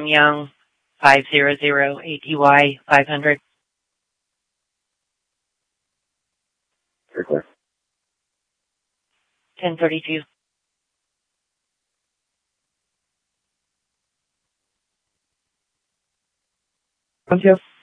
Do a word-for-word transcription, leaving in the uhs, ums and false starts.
Brigham Young, five zero zero A T Y five hundred. Very clear. ten thirty-two. Thank you.